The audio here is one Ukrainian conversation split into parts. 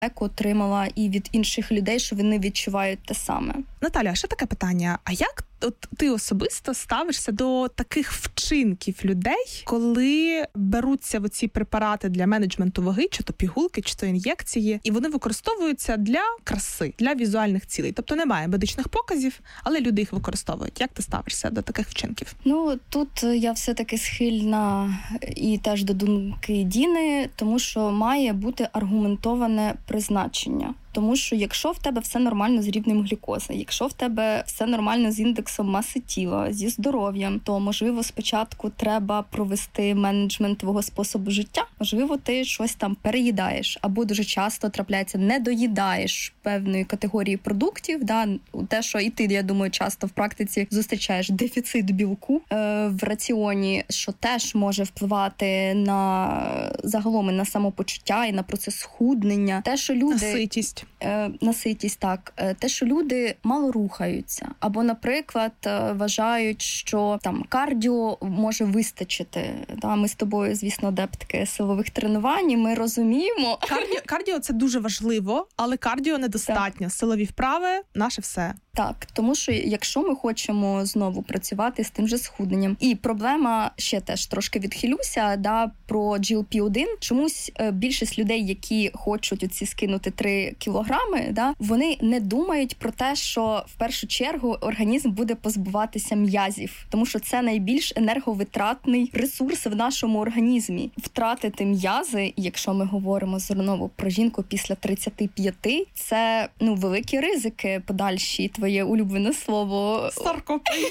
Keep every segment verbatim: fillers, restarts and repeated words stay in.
отримала і від інших людей, що вони відчувають те саме. Наталя, ще таке питання. А як от ти особисто ставишся до таких вчинків людей, коли беруться в ці препарати для менеджменту ваги, чи то пігулки, чи то ін'єкції, і вони використовуються для краси, для візуальних цілей? Тобто немає медичних показів, але люди їх використовують. Як ти ставишся до таких вчинків? Ну, тут я все-таки схильна і теж до думки Діни, тому що має бути аргументоване призначення. Тому що якщо в тебе все нормально з рівнем глюкози, якщо в тебе все нормально з індексом маси тіла, зі здоров'ям, то, можливо, спочатку треба провести менеджмент твого способу життя. Можливо, ти щось там переїдаєш, або дуже часто трапляється, не доїдаєш певної категорії продуктів. Да? Те, що і ти, я думаю, часто в практиці зустрічаєш дефіцит білку е, в раціоні, що теж може впливати на загалом і на самопочуття, і на процес схуднення. Те, що люди... Наситість. Наситість, так. Те, що люди мало рухаються. Або, наприклад, вважають, що там кардіо може вистачити. Да, ми з тобою, звісно, адептки силових тренувань, і ми розуміємо. Кардіо, кардіо – це дуже важливо, але кардіо недостатньо. Так. Силові вправи – наше все. Так, тому що якщо ми хочемо знову працювати з тим же схудненням. І проблема, ще теж трошки відхилюся, да, про джі ел пі один. Чомусь більшість людей, які хочуть оці скинути три кілограми, да, вони не думають про те, що в першу чергу організм буде позбуватися м'язів. Тому що це найбільш енерговитратний ресурс в нашому організмі. Втратити м'язи, якщо ми говоримо знову про жінку після тридцяти п'яти, це, ну, великі ризики подальші. Твоє улюблене слово саркопенія.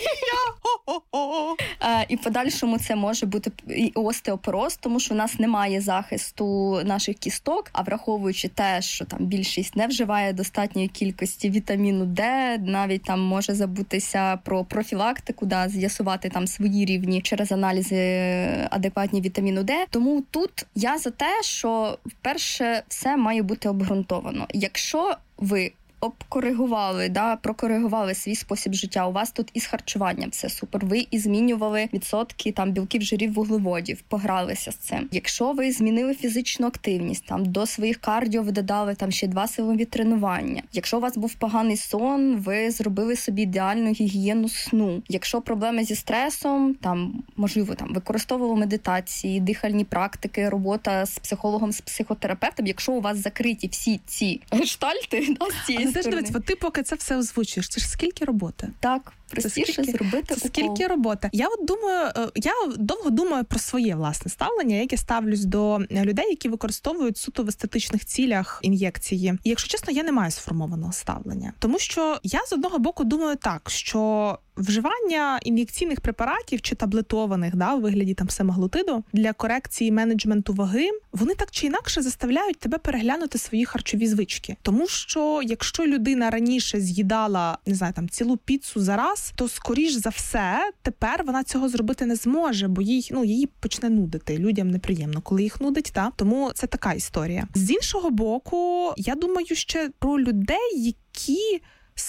І в подальшому це може бути і остеопороз, тому що у нас немає захисту наших кісток, а враховуючи те, що там більшість не вживає достатньої кількості вітаміну Д, навіть там може забутися про профілактику, да, з'ясувати там свої рівні через аналізи адекватні вітаміну Д. Тому тут я за те, що вперше все має бути обґрунтовано. Якщо ви обкоригували, да, прокоригували свій спосіб життя. У вас тут із харчуванням все супер. Ви і змінювали відсотки там білків, жирів, вуглеводів, погралися з цим. Якщо ви змінили фізичну активність, там до своїх кардіо ви додали там ще два силові тренування. Якщо у вас був поганий сон, ви зробили собі ідеальну гігієну сну. Якщо проблеми зі стресом, там можливо там використовували медитації, дихальні практики, робота з психологом, з психотерапевтом. Якщо у вас закриті всі ці гештальти, да, з цієї Теж дивись, ти поки це все озвучуєш, це ж скільки роботи? Так, простіше скільки, зробити це скільки роботи. Я от думаю, я довго думаю про своє власне ставлення, як я ставлюсь до людей, які використовують суто в естетичних цілях ін'єкції. І якщо чесно, я не маю сформованого ставлення. Тому що я з одного боку думаю так, що вживання ін'єкційних препаратів чи таблетованих, да, у вигляді там семаглутиду для корекції менеджменту ваги, вони так чи інакше заставляють тебе переглянути свої харчові звички. Тому що якщо людина раніше з'їдала, не знаю, там цілу піцу за раз, то скоріш за все тепер вона цього зробити не зможе, бо їй, ну, її почне нудити. Людям неприємно, коли їх нудить, та? Тому це така історія. З іншого боку, я думаю ще про людей, які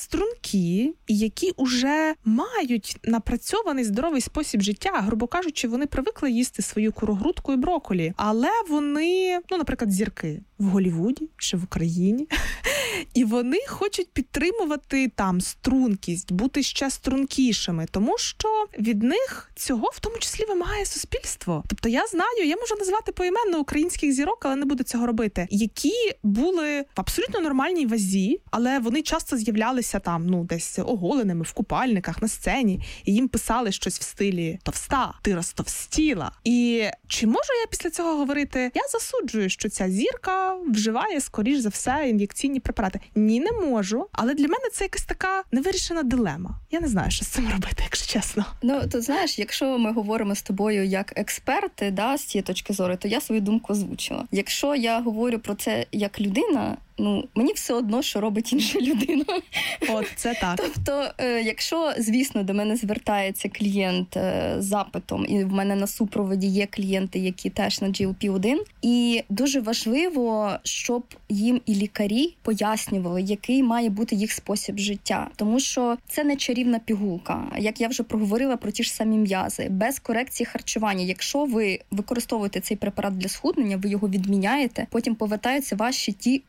стрункі і які уже мають напрацьований здоровий спосіб життя. Грубо кажучи, вони привикли їсти свою курогрудку і брокколі, але вони, ну, наприклад, зірки в Голлівуді чи в Україні, і вони хочуть підтримувати там стрункість, бути ще стрункішими, тому що від них цього в тому числі вимагає суспільство. Тобто я знаю, я можу назвати поіменно українських зірок, але не буду цього робити, які були в абсолютно нормальній вазі, але вони часто з'являлися там, ну, десь оголеними в купальниках на сцені, і їм писали щось в стилі «Товста, ти розтовстіла». І чи можу я після цього говорити? Я засуджую, що ця зірка вживає, скоріш за все, ін'єкційні препарати. Ні, не можу, але для мене це якась така невирішена дилема. Я не знаю, що з цим робити, якщо чесно. Ну, то знаєш, якщо ми говоримо з тобою як експерти, да, з цієї точки зору, то я свою думку озвучила. Якщо я говорю про це як людина, ну, мені все одно, що робить інша людина. От, це так. Тобто, е, якщо, звісно, до мене звертається клієнт е, з запитом, і в мене на супроводі є клієнти, які теж на джі ел пі один, і дуже важливо, щоб їм і лікарі пояснювали, який має бути їх спосіб життя. Тому що це не чарівна пігулка. Як я вже проговорила про ті ж самі м'язи. Без корекції харчування. Якщо ви використовуєте цей препарат для схуднення, ви його відміняєте, потім повертаються ваші ті хибні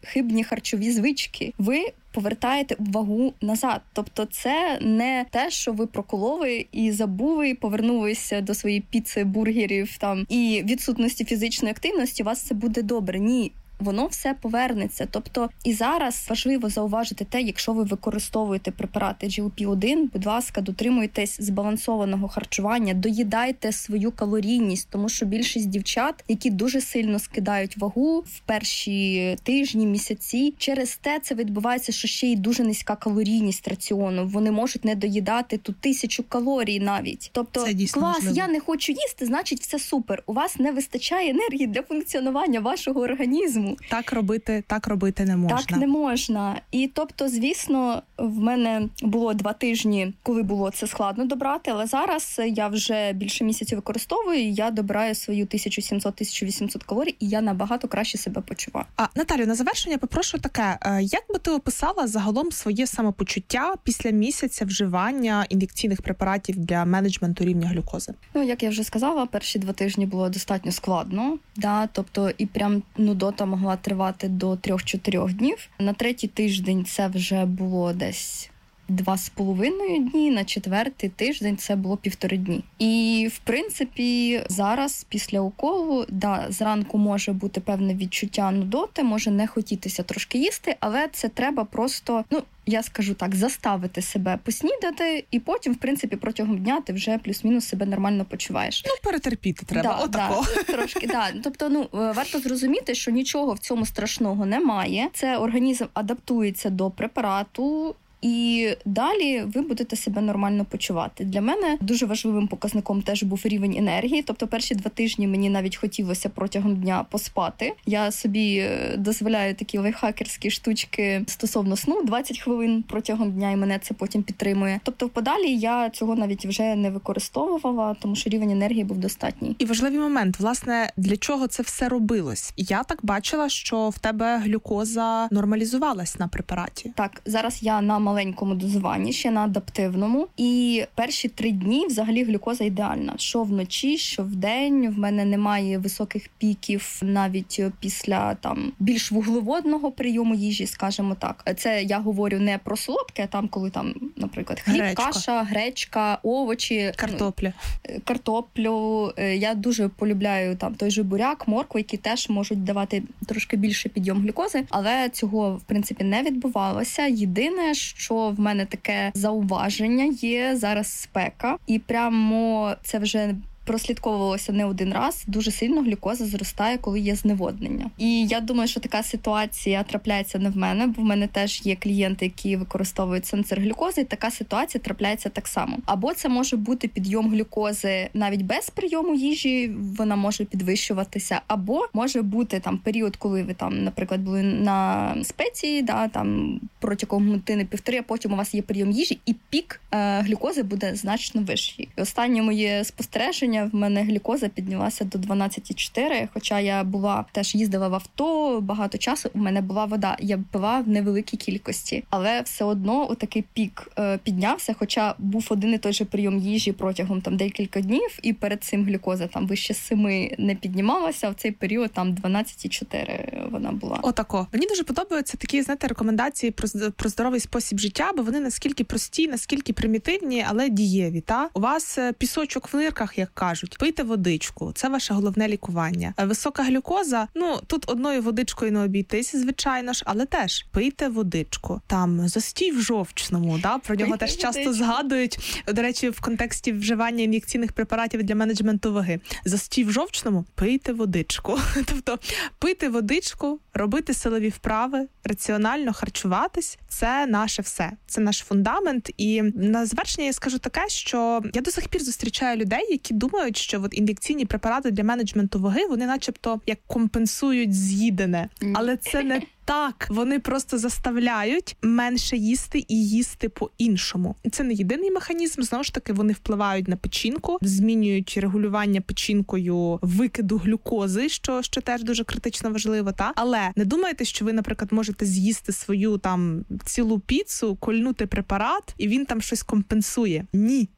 погіршені харчові звички. Ви повертаєте вагу назад. Тобто це не те, що ви прокололи і забули, повернулися до своєї піци, бургерів там і відсутності фізичної активності, у вас це буде добре. Ні. Воно все повернеться. Тобто і зараз важливо зауважити те, якщо ви використовуєте препарати джі о пі один, будь ласка, дотримуйтесь збалансованого харчування, доїдайте свою калорійність, тому що більшість дівчат, які дуже сильно скидають вагу в перші тижні, місяці, через те це відбувається, що ще й дуже низька калорійність раціону. Вони можуть не доїдати ту тисячу калорій навіть. Тобто, клас, можливо. Я не хочу їсти, значить все супер. У вас не вистачає енергії для функціонування вашого організму. Так робити, так робити не можна. Так не можна. І тобто, звісно, в мене було два тижні, коли було це складно добрати, але зараз я вже більше місяців використовую, і я добираю свою тисяча сімсот - тисяча вісімсот калорій, і я набагато краще себе почуваю. А, Наталю, на завершення попрошу таке. Як би ти описала загалом своє самопочуття після місяця вживання ін'єкційних препаратів для менеджменту рівня глюкози? Ну, як я вже сказала, перші два тижні було достатньо складно, да, тобто і прям нудота могла тривати до трьох-чотирьох днів. На третій тиждень це вже було десь два з половиною дні, на четвертий тиждень це було півтори дні. І, в принципі, зараз після уколу, да, зранку може бути певне відчуття нудоти, може не хотітися трошки їсти, але це треба просто, ну, я скажу так, заставити себе поснідати, і потім, в принципі, протягом дня ти вже плюс-мінус себе нормально почуваєш. Ну, перетерпіти треба, да, отако. Да, трошки, да. Тобто, ну, варто зрозуміти, що нічого в цьому страшного немає. Це організм адаптується до препарату, і далі ви будете себе нормально почувати. Для мене дуже важливим показником теж був рівень енергії. Тобто перші два тижні мені навіть хотілося протягом дня поспати. Я собі дозволяю такі лайфхакерські штучки стосовно сну двадцять хвилин протягом дня, і мене це потім підтримує. Тобто подалі я цього навіть вже не використовувала, тому що рівень енергії був достатній. І важливий момент, власне, для чого це все робилось? Я так бачила, що в тебе глюкоза нормалізувалась на препараті. Так, зараз я на маленькому дозуванні, ще на адаптивному. І перші три дні взагалі глюкоза ідеальна. Що вночі, що вдень. В мене немає високих піків навіть після там більш вуглеводного прийому їжі, скажімо так. Це я говорю не про солодке, а там, коли там, наприклад, хліб, гречка. Каша, гречка, овочі. Картопля. Картоплю. Я дуже полюбляю там той же буряк, моркву, які теж можуть давати трошки більше підйом глюкози. Але цього, в принципі, не відбувалося. Єдине, що в мене таке зауваження є, зараз спека, і прямо це вже прослідковувалося не один раз, дуже сильно глюкоза зростає, коли є зневоднення. І я думаю, що така ситуація трапляється не в мене, бо в мене теж є клієнти, які використовують сенсор глюкози, і така ситуація трапляється так само. Або це може бути підйом глюкози навіть без прийому їжі, вона може підвищуватися, або може бути там період, коли ви там, наприклад, були на спеції, да, там протягом години-півтори, а потім у вас є прийом їжі, і пік е, глюкози буде значно вищий. І останнє моє спостереження, в мене глюкоза піднялася до дванадцять цілих чотири десятих, хоча я була, теж їздила в авто багато часу, у мене була вода, я пила в невеликій кількості, але все одно отакий пік е, піднявся, хоча був один і той же прийом їжі протягом там декілька днів, і перед цим глюкоза там вище семи не піднімалася, а в цей період там дванадцять цілих чотири десятих вона була. Отако. Мені дуже подобаються такі, знаєте, рекомендації про, про здоровий спосіб життя, бо вони наскільки прості, наскільки примітивні, але дієві, та? У вас пісочок в нирках, як кажуть, пийте водичку, це ваше головне лікування. Висока глюкоза, ну, тут одною водичкою не обійтись, звичайно ж, але теж пийте водичку. Там застій в жовчному, да? Про нього теж часто згадують, до речі, в контексті вживання ін'єкційних препаратів для менеджменту ваги. Застій в жовчному, пийте водичку. Тобто, пийте водичку, робити силові вправи, раціонально харчуватись – це наше все. Це наш фундамент. І на завершення я скажу таке, що я до сих пір зустрічаю людей, які думають, що от ін'єкційні препарати для менеджменту ваги, вони начебто як компенсують з'їдене. Але це не так, вони просто заставляють менше їсти і їсти по-іншому. І це не єдиний механізм, знову ж таки, вони впливають на печінку, змінюють регулювання печінкою викиду глюкози, що, що теж дуже критично важливо, та? Але не думайте, що ви, наприклад, можете з'їсти свою там цілу піцу, кольнути препарат, і він там щось компенсує. Ні.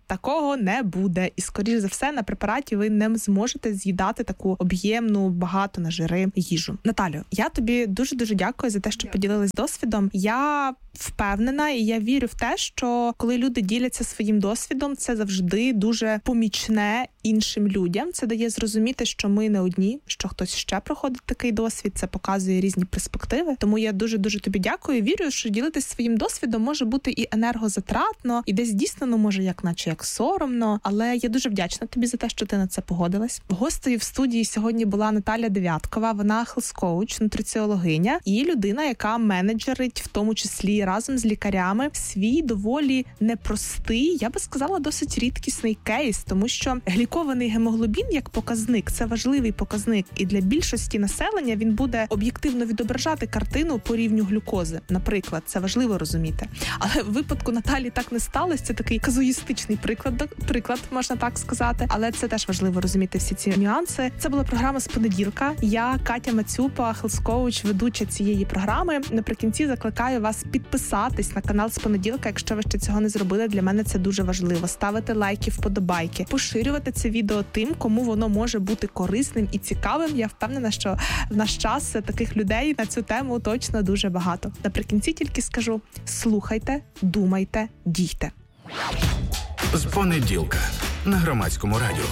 Такого не буде. І, скоріш за все, на препараті ви не зможете з'їдати таку об'ємну, багато на жири їжу. Наталю, я тобі дуже-дуже дякую за те, що поділилась досвідом. Я впевнена і я вірю в те, що коли люди діляться своїм досвідом, це завжди дуже помічне іншим людям. Це дає зрозуміти, що ми не одні, що хтось ще проходить такий досвід, це показує різні перспективи. Тому я дуже-дуже тобі дякую. Вірю, що ділитись своїм досвідом може бути і енергозатратно, і десь дійсно, ну, може, як наче як соромно, але я дуже вдячна тобі за те, що ти на це погодилась. Гостею в студії сьогодні була Наталя Дев'яткова, вона хелс-коуч, нутриціологиня і людина, яка менеджерить, в тому числі разом з лікарями, свій доволі непростий, я би сказала, досить рідкісний кейс, тому що глікований гемоглобін як показник, це важливий показник, і для більшості населення він буде об'єктивно відображати картину по рівню глюкози. Наприклад, це важливо розуміти. Але в випадку Наталі так не сталося, це такий казуїстичний приклад, приклад, можна так сказати, але це теж важливо розуміти всі ці нюанси. Це була програма з понеділка. Я, Катя Мацюпа, хелс-коуч, ведуча цієї програми. Наприкінці закликаю вас підписатись на канал з понеділка, якщо ви ще цього не зробили. Для мене це дуже важливо. Ставити лайки, вподобайки, поширювати це відео тим, кому воно може бути корисним і цікавим. Я впевнена, що в наш час таких людей на цю тему точно дуже багато. Наприкінці тільки скажу: слухайте, думайте, дійте. З понеділка на Громадському радіо.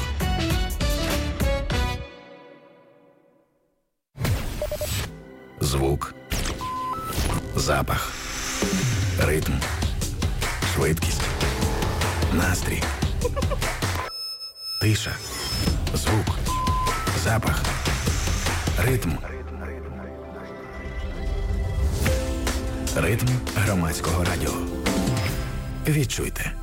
Звук, запах, ритм, швидкість, настрій, тиша, звук, запах, ритм. Ритм Громадського радіо. Відчуйте.